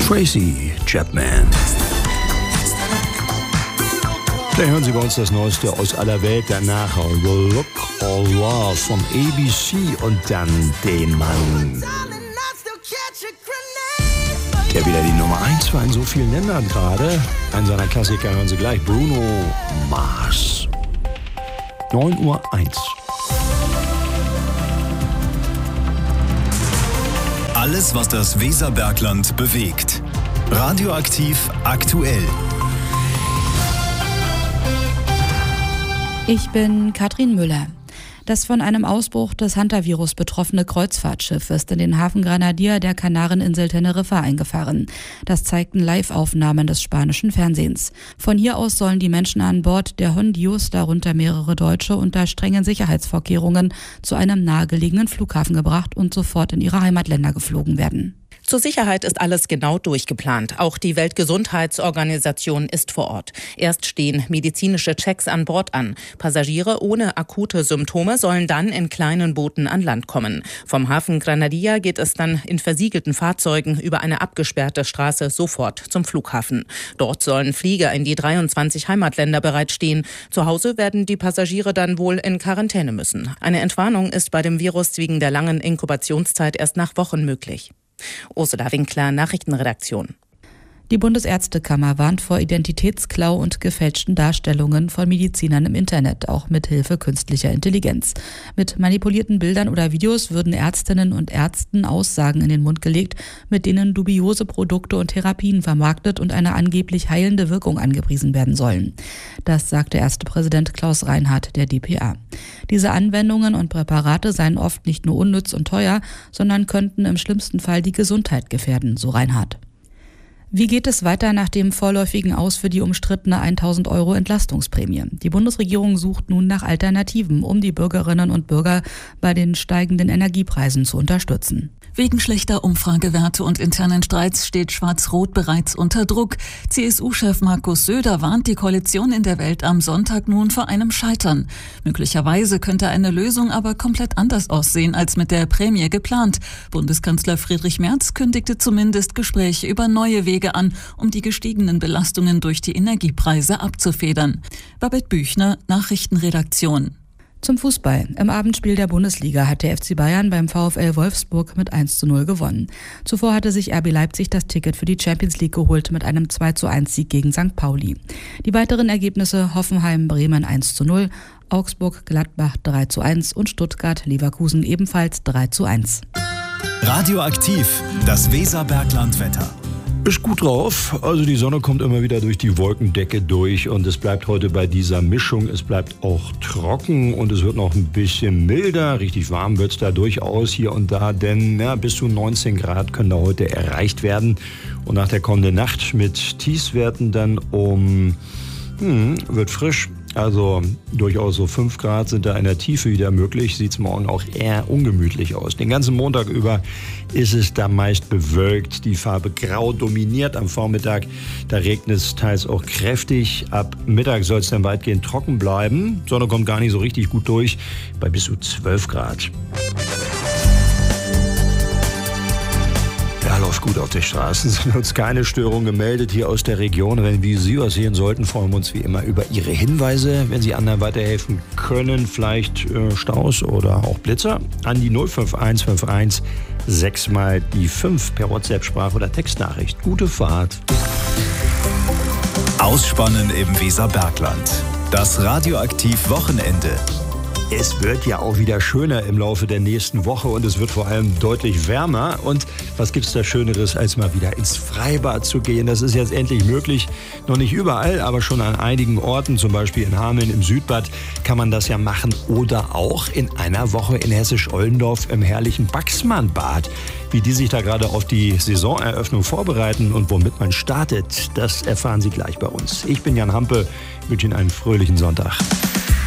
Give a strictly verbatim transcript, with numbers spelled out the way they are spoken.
Tracy Chapman. Da hören Sie bei uns das Neueste aus aller Welt. Danach The Look of Love von A B C und dann den Mann, der wieder die Nummer eins war in so vielen Ländern gerade. Einen seiner Klassiker hören Sie gleich, Bruno Mars. neun Uhr eins. Alles, was das Weserbergland bewegt. Radioaktiv aktuell. Ich bin Katrin Müller. Das von einem Ausbruch des Hantavirus betroffene Kreuzfahrtschiff ist in den Hafen Granadilla der Kanareninsel Teneriffa eingefahren. Das zeigten Live-Aufnahmen des spanischen Fernsehens. Von hier aus sollen die Menschen an Bord der Hondius, darunter mehrere Deutsche, unter strengen Sicherheitsvorkehrungen zu einem nahegelegenen Flughafen gebracht und sofort in ihre Heimatländer geflogen werden. Zur Sicherheit ist alles genau durchgeplant. Auch die Weltgesundheitsorganisation ist vor Ort. Erst stehen medizinische Checks an Bord an. Passagiere ohne akute Symptome sollen dann in kleinen Booten an Land kommen. Vom Hafen Granadilla geht es dann in versiegelten Fahrzeugen über eine abgesperrte Straße sofort zum Flughafen. Dort sollen Flieger in die dreiundzwanzig Heimatländer bereitstehen. Zu Hause werden die Passagiere dann wohl in Quarantäne müssen. Eine Entwarnung ist bei dem Virus wegen der langen Inkubationszeit erst nach Wochen möglich. Ursula Winkler, Nachrichtenredaktion. Die Bundesärztekammer warnt vor Identitätsklau und gefälschten Darstellungen von Medizinern im Internet, auch mit Hilfe künstlicher Intelligenz. Mit manipulierten Bildern oder Videos würden Ärztinnen und Ärzten Aussagen in den Mund gelegt, mit denen dubiose Produkte und Therapien vermarktet und eine angeblich heilende Wirkung angepriesen werden sollen. Das sagte Ärztepräsident Klaus Reinhardt der D P A. Diese Anwendungen und Präparate seien oft nicht nur unnütz und teuer, sondern könnten im schlimmsten Fall die Gesundheit gefährden, so Reinhardt. Wie geht es weiter nach dem vorläufigen Aus für die umstrittene tausend Euro Entlastungsprämie? Die Bundesregierung sucht nun nach Alternativen, um die Bürgerinnen und Bürger bei den steigenden Energiepreisen zu unterstützen. Wegen schlechter Umfragewerte und internen Streits steht Schwarz-Rot bereits unter Druck. C S U-Chef Markus Söder warnt die Koalition in der Welt am Sonntag nun vor einem Scheitern. Möglicherweise könnte eine Lösung aber komplett anders aussehen als mit der Prämie geplant. Bundeskanzler Friedrich Merz kündigte zumindest Gespräche über neue Wege an, um die gestiegenen Belastungen durch die Energiepreise abzufedern. Babette Büchner, Nachrichtenredaktion. Zum Fußball. Im Abendspiel der Bundesliga hat der F C Bayern beim VfL Wolfsburg mit eins zu null gewonnen. Zuvor hatte sich R B Leipzig das Ticket für die Champions League geholt mit einem zwei zu eins Sieg gegen Sankt Pauli. Die weiteren Ergebnisse: Hoffenheim-Bremen eins zu null, Augsburg-Gladbach drei zu eins und Stuttgart-Leverkusen ebenfalls drei zu eins. Radioaktiv, das Weserberglandwetter. Ist gut drauf, also die Sonne kommt immer wieder durch die Wolkendecke durch und es bleibt heute bei dieser Mischung, es bleibt auch trocken und es wird noch ein bisschen milder, richtig warm wird es da durchaus hier und da, denn ja, bis zu neunzehn Grad können da heute erreicht werden und nach der kommenden Nacht mit Tiefstwerten dann um, hm, wird frisch. Also durchaus so fünf Grad sind da in der Tiefe wieder möglich. Sieht es morgen auch eher ungemütlich aus. Den ganzen Montag über ist es da meist bewölkt. Die Farbe Grau dominiert am Vormittag. Da regnet es teils auch kräftig. Ab Mittag soll es dann weitgehend trocken bleiben. Sonne kommt gar nicht so richtig gut durch, bei bis zu zwölf Grad. Ja, läuft gut auf den Straßen, sind uns keine Störungen gemeldet hier aus der Region. Wenn wie Sie was sehen sollten, freuen wir uns wie immer über Ihre Hinweise. Wenn Sie anderen weiterhelfen können, vielleicht äh, Staus oder auch Blitzer, an die null fünf eins fünf eins sechs mal die fünf per WhatsApp, Sprach- oder Textnachricht. Gute Fahrt. Ausspannen im Weserbergland. Das Radioaktiv-Wochenende. Es wird ja auch wieder schöner im Laufe der nächsten Woche und es wird vor allem deutlich wärmer. Und was gibt's da Schöneres, als mal wieder ins Freibad zu gehen? Das ist jetzt endlich möglich. Noch nicht überall, aber schon an einigen Orten, zum Beispiel in Hameln im Südbad, kann man das ja machen. Oder auch in einer Woche in Hessisch-Ollendorf im herrlichen Baxmann-Bad. Wie die sich da gerade auf die Saisoneröffnung vorbereiten und womit man startet, das erfahren Sie gleich bei uns. Ich bin Jan Hampe, wünsche Ihnen einen fröhlichen Sonntag.